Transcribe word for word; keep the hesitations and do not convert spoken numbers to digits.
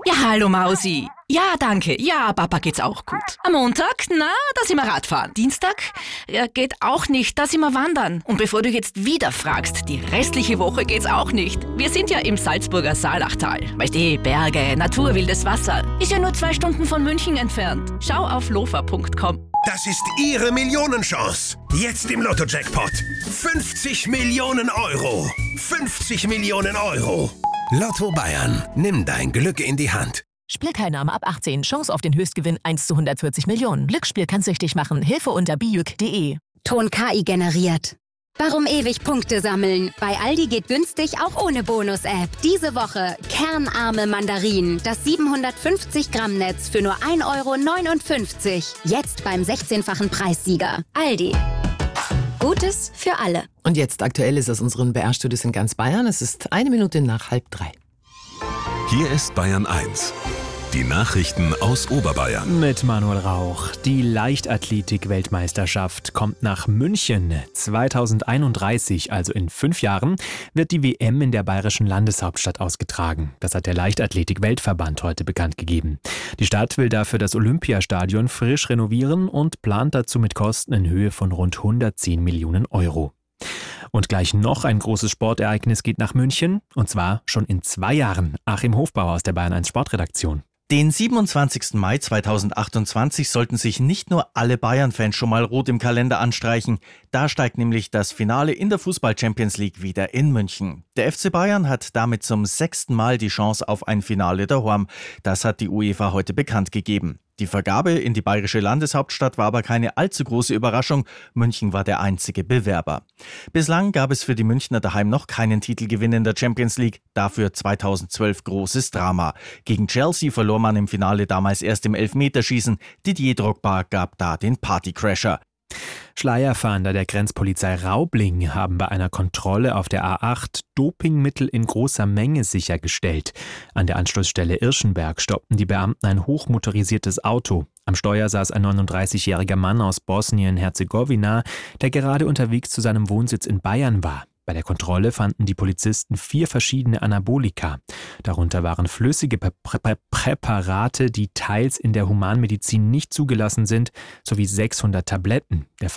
Ja, hallo Mausi. Ja, danke. Ja, Papa geht's auch gut. Am Montag, na, da sind wir Radfahren. Dienstag, ja, geht auch nicht, da sind wir wandern. Und bevor du jetzt wieder fragst, die restliche Woche geht's auch nicht. Wir sind ja im Salzburger Saalachtal. Weißt du, Berge, Natur, wildes Wasser. Ist ja nur zwei Stunden von München entfernt. Schau auf lofa punkt com. Das ist Ihre Millionenchance. Jetzt im Lotto-Jackpot. fünfzig Millionen Euro. fünfzig Millionen Euro. Lotto Bayern. Nimm dein Glück in die Hand. Spielteilnahme ab achtzehn. Chance auf den Höchstgewinn eins zu hundertvierzig Millionen. Glücksspiel kann süchtig machen. Hilfe unter bijuk punkt de. Ton K I generiert. Warum ewig Punkte sammeln? Bei Aldi geht günstig auch ohne Bonus-App. Diese Woche kernarme Mandarinen. Das siebenhundertfünfzig Gramm Netz für nur ein Euro neunundfünfzig. Jetzt beim sechzehnfachen Preissieger. Aldi. Gutes für alle. Und jetzt aktuell ist aus unseren B R-Studios in ganz Bayern. Es ist eine Minute nach halb drei. Hier ist Bayern eins. Die Nachrichten aus Oberbayern. Mit Manuel Rauch. Die Leichtathletik-Weltmeisterschaft kommt nach München. zweitausendeinunddreißig, also in fünf Jahren, wird die W M in der bayerischen Landeshauptstadt ausgetragen. Das hat der Leichtathletik-Weltverband heute bekannt gegeben. Die Stadt will dafür das Olympiastadion frisch renovieren und plant dazu mit Kosten in Höhe von rund hundertzehn Millionen Euro. Und gleich noch ein großes Sportereignis geht nach München, und zwar schon in zwei Jahren. Achim Hofbauer aus der Bayern eins Sportredaktion. Den siebenundzwanzigsten Mai zweitausendachtundzwanzig sollten sich nicht nur alle Bayern-Fans schon mal rot im Kalender anstreichen. Da steigt nämlich das Finale in der Fußball-Champions League wieder in München. Der F C Bayern hat damit zum sechsten Mal die Chance auf ein Finale daheim. Das hat die UEFA heute bekannt gegeben. Die Vergabe in die bayerische Landeshauptstadt war aber keine allzu große Überraschung. München war der einzige Bewerber. Bislang gab es für die Münchner daheim noch keinen Titelgewinn in der Champions League. Dafür zweitausendzwölf großes Drama. Gegen Chelsea verlor man im Finale damals erst im Elfmeterschießen. Didier Drogba gab da den Partycrasher. Schleierfahnder der Grenzpolizei Raubling haben bei einer Kontrolle auf der A acht Dopingmittel in großer Menge sichergestellt. An der Anschlussstelle Irschenberg stoppten die Beamten ein hochmotorisiertes Auto. Am Steuer saß ein neununddreißigjähriger Mann aus Bosnien-Herzegowina, der gerade unterwegs zu seinem Wohnsitz in Bayern war. Bei der Kontrolle fanden die Polizisten vier verschiedene Anabolika. Darunter waren flüssige Prä- Prä- Präparate, die teils in der Humanmedizin nicht zugelassen sind, sowie sechshundert Tabletten. Der